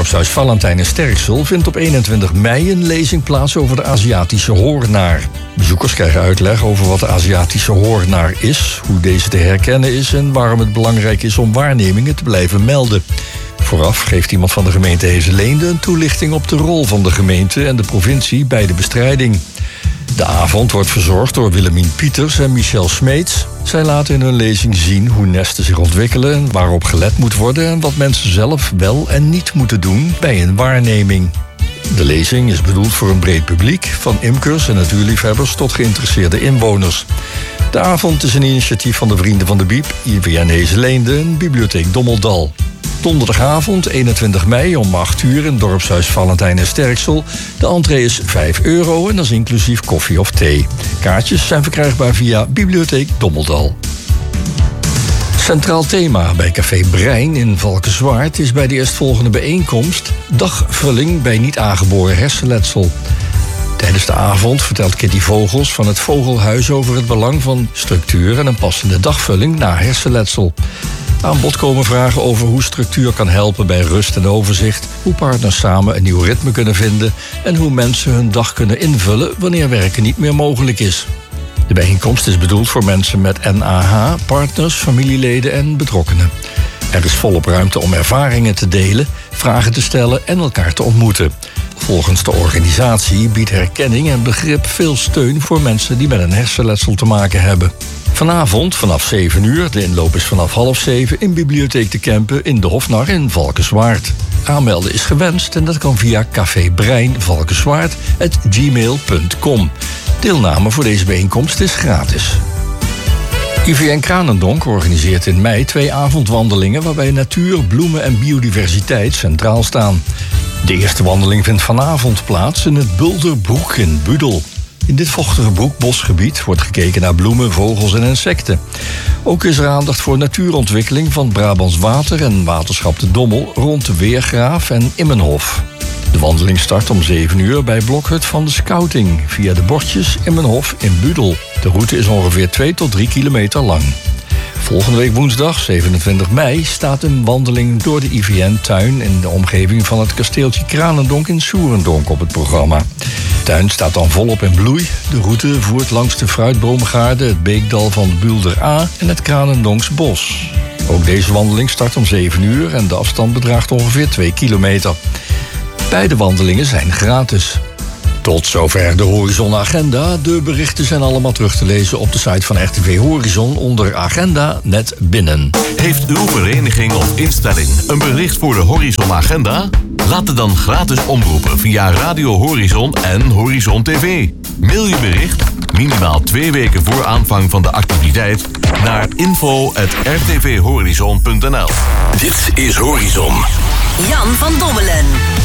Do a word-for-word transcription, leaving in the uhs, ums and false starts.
Dorpshuis Valentijn in Sterksel vindt op eenentwintig mei een lezing plaats over de Aziatische hoornaar. Bezoekers krijgen uitleg over wat de Aziatische hoornaar is, hoe deze te herkennen is en waarom het belangrijk is om waarnemingen te blijven melden. Vooraf geeft iemand van de gemeente Hezeleende een toelichting op de rol van de gemeente en de provincie bij de bestrijding. De avond wordt verzorgd door Willemien Pieters en Michel Smeets. Zij laten in hun lezing zien hoe nesten zich ontwikkelen en waarop gelet moet worden en wat mensen zelf wel en niet moeten doen bij een waarneming. De lezing is bedoeld voor een breed publiek, van imkers en natuurliefhebbers tot geïnteresseerde inwoners. De avond is een initiatief van de Vrienden van de Biep, I V N Hezeleende en Bibliotheek Dommeldal. Donderdagavond, eenentwintig mei om acht uur in Dorpshuis Valentijn in Sterksel. De entree is vijf euro en dat is inclusief koffie of thee. Kaartjes zijn verkrijgbaar via Bibliotheek Dommeldal. Centraal thema bij Café Brein in Valkenswaard is bij de eerstvolgende bijeenkomst dagvulling bij niet aangeboren hersenletsel. Tijdens de avond vertelt Kitty Vogels van het Vogelhuis over het belang van structuur en een passende dagvulling na hersenletsel. Aan bod komen vragen over hoe structuur kan helpen bij rust en overzicht, hoe partners samen een nieuw ritme kunnen vinden en hoe mensen hun dag kunnen invullen wanneer werken niet meer mogelijk is. De bijeenkomst is bedoeld voor mensen met N A H, partners, familieleden en betrokkenen. Er is volop ruimte om ervaringen te delen, vragen te stellen en elkaar te ontmoeten. Volgens de organisatie biedt herkenning en begrip veel steun voor mensen die met een hersenletsel te maken hebben. Vanavond vanaf zeven uur, de inloop is vanaf half zeven in Bibliotheek de Kempen in de Hofnar in Valkenswaard. Aanmelden is gewenst en dat kan via cafébreinvalkenswaard at gmail punt com. Deelname voor deze bijeenkomst is gratis. I V N Kranendonk organiseert in mei twee avondwandelingen waarbij natuur, bloemen en biodiversiteit centraal staan. De eerste wandeling vindt vanavond plaats in het Bulderbroek in Budel. In dit vochtige broekbosgebied wordt gekeken naar bloemen, vogels en insecten. Ook is er aandacht voor natuurontwikkeling van Brabants Water en Waterschap de Dommel rond de Weergraaf en Immenhof. De wandeling start om zeven uur bij Blokhut van de Scouting via de bordjes Immenhof in Budel. De route is ongeveer twee tot drie kilometer lang. Volgende week woensdag, zevenentwintig mei, staat een wandeling door de I V N-tuin in de omgeving van het kasteeltje Kranendonk in Soerendonk op het programma. De tuin staat dan volop in bloei. De route voert langs de fruitboomgaarden, het beekdal van Bulder A en het Kranendonks bos. Ook deze wandeling start om zeven uur en de afstand bedraagt ongeveer twee kilometer. Beide wandelingen zijn gratis. Tot zover de Horizon Agenda. De berichten zijn allemaal terug te lezen op de site van R T V Horizon onder Agenda net binnen. Heeft uw vereniging of instelling een bericht voor de Horizon Agenda? Laat het dan gratis omroepen via Radio Horizon en Horizon T V. Mail je bericht, minimaal twee weken voor aanvang van de activiteit, naar info at r t v horizon punt n l. Dit is Horizon. Jan van Dommelen.